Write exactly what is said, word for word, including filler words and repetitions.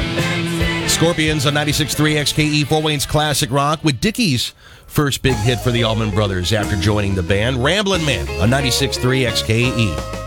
Scorpions on ninety-six point three X K E, Fort Wayne's classic rock, with Dickie's first big hit for the Allman Brothers after joining the band. Ramblin' Man on ninety-six point three X K E.